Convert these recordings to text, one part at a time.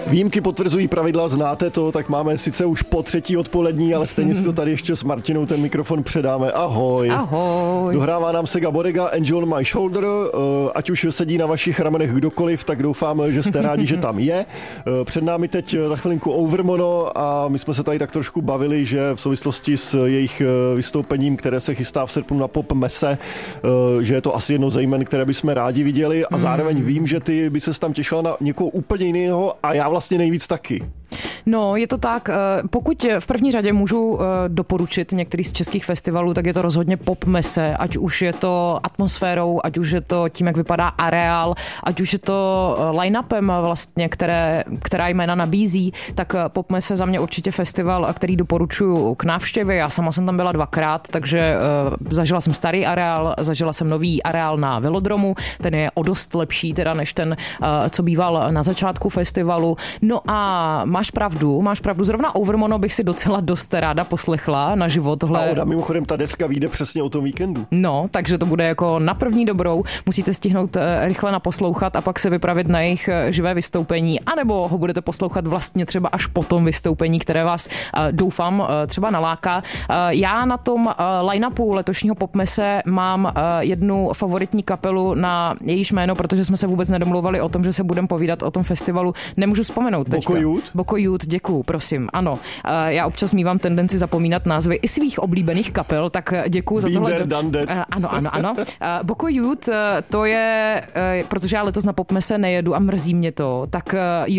Výjimky potvrzují pravidla, znáte to, tak máme sice už po 3. odpolední, ale stejně si to tady ještě s Martinou ten mikrofon předáme. Ahoj. Ahoj. Dohrává nám Sega Bodega Angel on My Shoulder, ať už sedí na vašich ramenech kdokoliv, tak doufám, že jste rádi, že tam je. Před námi teď za chvilinku Overmono a my jsme se tady tak trošku bavili, že v souvislosti s jejich vystoupením, které se chystá v srpnu na Pop Messe, že je to asi jedno ze jmen, které bychom rádi viděli a zároveň vím, že ty by ses tam těšila na někoho úplně jiného a já vlastně nejvíc taky. No, je to tak, pokud v první řadě můžu doporučit některý z českých festivalů, tak je to rozhodně Pop Messe, ať už je to atmosférou, ať už je to tím, jak vypadá areál, ať už je to line-upem vlastně, která jména nabízí, tak Pop Messe za mě určitě festival, který doporučuji k návštěvě. Já sama jsem tam byla 2krát, takže zažila jsem starý areál, zažila jsem nový areál na Velodromu, ten je o dost lepší teda než ten, co býval na začátku festivalu. No a máš pravdu, zrovna Overmono bych si docela dost ráda poslechla naživo tohle. A mimochodem ta deska vyjde přesně o tom víkendu. No, takže to bude jako na první dobrou, musíte stihnout rychle naposlouchat a pak se vypravit na jejich živé vystoupení, anebo ho budete poslouchat vlastně třeba až po tom vystoupení, které vás doufám třeba naláká. Já na tom line-upu letošního Popmese mám jednu favoritní kapelu na jejíž jméno, protože jsme se vůbec nedomluvali o tom, že se budeme povídat o tom festivalu. Nemůžu vzpomenout teďka. Boko Youth, děkuju, prosím. Ano, já občas mívám tendenci zapomínat názvy i svých oblíbených kapel, tak děkuju za tohle. Ano. Boko Youth, to je, protože já letos na Popmese nejedu a mrzí mě to, tak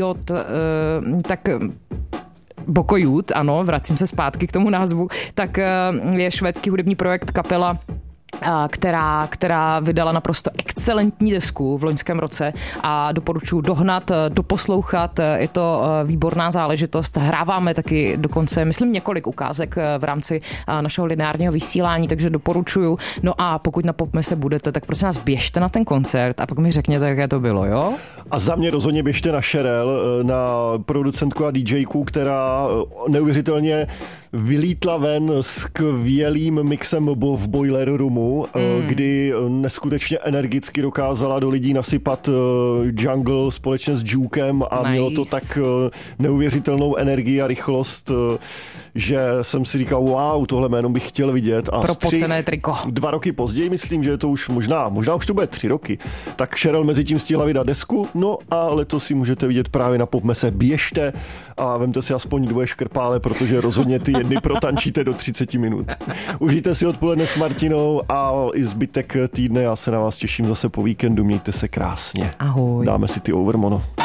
Boko Youth, ano, vracím se zpátky k tomu názvu, tak je švédský hudební projekt, kapela, která vydala naprosto excelentní desku v loňském roce a doporučuji dohnat, doposlouchat, je to výborná záležitost. Hráváme taky dokonce, myslím, několik ukázek v rámci našeho lineárního vysílání, takže doporučuju. No a pokud na Popmese budete, tak prosím vás běžte na ten koncert a pak mi řekněte, jaké to bylo, jo? A za mě rozhodně běžte na Sheryl, na producentku a DJku, která neuvěřitelně vylítla ven skvělým mixem v Boiler Roomu, kdy neskutečně energicky dokázala do lidí nasypat jungle společně s Jukem a mělo to tak neuvěřitelnou energii a rychlost, že jsem si říkal, wow, tohle jméno bych chtěl vidět. A propocené triko. 2 roky později, myslím, že je to už možná už to bude 3 roky, tak Sheryl mezi tím stihla vydat desku, no a letos si můžete vidět právě na Popmese. Běžte a vemte si aspoň 2 škrpále, protože rozhodně ty jedny protančíte do 30 minut. Užijte si odpoledne s Martinou a i zbytek týdne. Já se na vás těším zase po víkendu. Mějte se krásně. Ahoj. Dáme si ty Overmono.